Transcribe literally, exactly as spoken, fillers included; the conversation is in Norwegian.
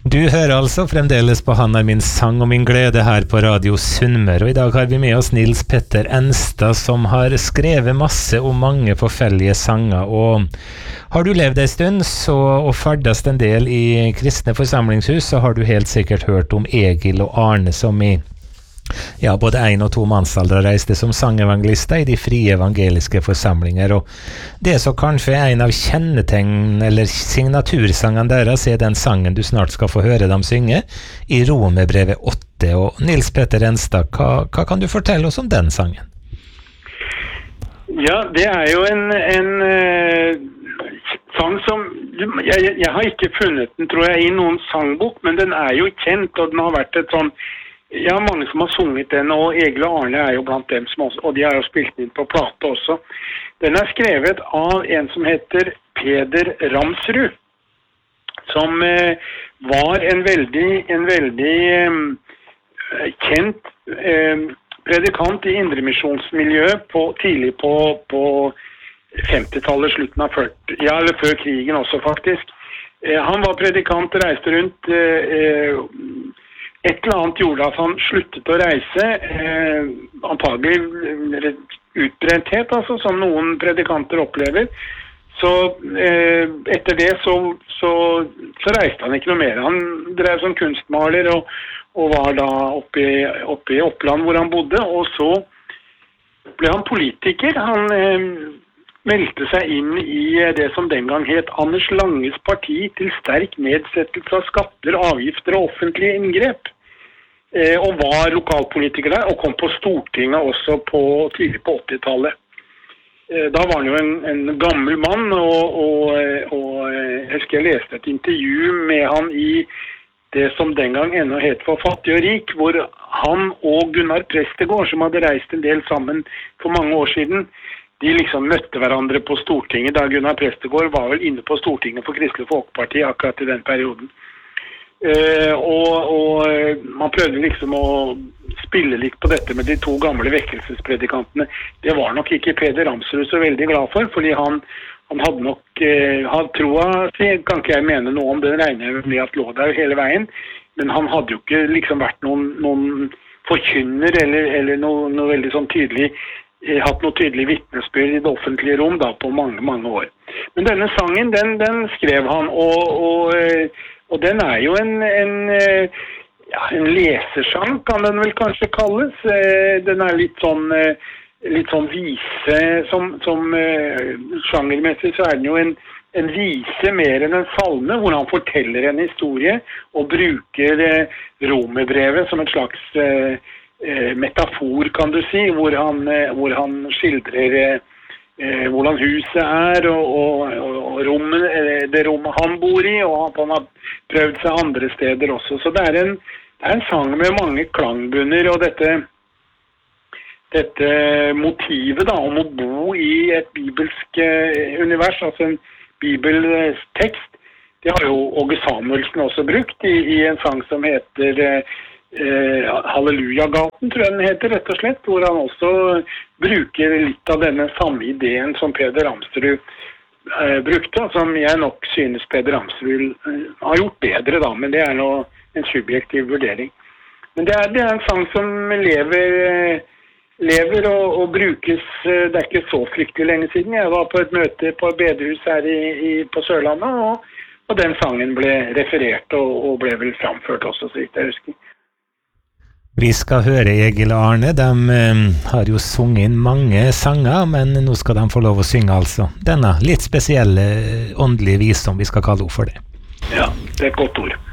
Du hører altså fremdeles på Han er min sang og min glede her på Radio Sunnmøre, og i dag har vi med oss Nils Petter Enstad, som har skrevet masse om mange forskjellige sanger. Og har du levd en stund så, og ferdest en del i kristne forsamlingshus, så har du helt sikkert hørt om Egil og Arne, som i ja, både en og to mannsalder reiste som sangevangelister i de frie evangeliske forsamlinger, og det som kanskje er en av kjennetegn eller signatursangene deres er den sangen du snart skal få høre dem synge i Romerbrevet åtte. Og Nils Petter Enstad, hva, hva kan du fortelle oss om den sangen? Ja, det er jo en, en uh, sang som jeg, jeg har ikke funnet den, tror jeg, i noen sangbok, men den er jo kjent, og den har vært et sånn. Ja, mange som har sunget den, og Egil og Arne er jo blant dem som også, og de har jo spilt inn på plate også. Den er skrevet av en som heter Peder Ramsrud, som eh, var en veldig, en veldig eh, kjent eh, predikant i indremisjonsmiljøet på, tidlig på, på femtitallet, slutten av førti, ja, eller før krigen også faktisk. Eh, han var predikant, reiste rundt eh, et eller annet gjorde at han sluttet å reise, eh, antagelig utbrenthet, altså, som noen predikanter opplever. Så eh, etter det så, så, så reiste han ikke noe mer. Han drev som kunstmaler og, og var da oppe i, oppe i Oppland hvor han bodde, og så ble han politiker. Han eh, meldte seg inn i det som den gang het Anders Langes parti til sterk nedsettelse av skatter, avgifter og offentlige inngrep. Eh, og var lokalpolitiker der, og kom på Stortinget også på, tidlig på åttitallet. Eh, da var han jo en, en gammel mann, og, og, og jeg husker jeg leste et intervju med han i det som den gang ennå het For fattig og rik, hvor han og Gunnar Prestegård, som hadde reist en del sammen for mange år siden, de liksom møtte hverandre på Stortinget, da Gunnar Prestegård var vel inne på Stortinget for Kristelig Folkeparti akkurat i den perioden. Uh, og, og man prøvde liksom å spille litt på dette med de to gamle vekkelsespredikantene. Det var nok ikke Peder Ramsrud så veldig glad for, fordi han, han hadde nok uh, hadde troa, kan ikke jeg mene noe om, den regner jeg med at lå der hele veien, men han hadde jo ikke liksom vært noen, noen forkynner eller, eller noe, noe veldig sånn tydelig uh, hatt noe tydelig vitnesbyrd i det offentlige rom da på mange, mange år. Men denne sangen, den, den skrev han, og, og uh, Og den er jo en, en, ja, en lesersang, kan den vel kanskje kalles. Den er litt sånn, litt sånn vise, som, som sjangermessig så er den jo en, en vise mer enn en salme, hvor han forteller en historie og bruker Romerbrevet som et slags metafor, kan du si, hvor han, hvor han skildrer Eh, hvordan huset er, og, og, og rommet, det rommet han bor i, og at han har prøvd seg andre steder også. Så det er en, det er en sang med mange klangbunner, og dette, dette motivet da, om å bo i et bibelsk eh, univers, altså en bibeltekst, det har jo Åge Samuelsen også brukt i, i en sang som heter eh, Eh, Halleluja-gaten, tror jeg den heter, rett og slett, hvor han også bruker litt av denne samme ideen som Peder Ramsrud eh, brukte, som jeg nok synes Peder Ramsrud eh, har gjort bedre da, men det er nå en subjektiv vurdering. Men det er, det er en sang som lever, eh, lever og, og brukes, eh, det er ikke så fryktelig lenge siden. Jeg var på et møte på et bedehus her i, i, på Sørlandet, og, og den sangen ble referert og, og ble vel framført også, så vidt jeg husker. Vi skal høre Egil og Arne. De eh, har jo sunget inn mange sanger, men nå skal de få lov å synge altså denne litt spesielle åndelige visdom, vi skal kalle ord for det. Ja, det er et godt ord.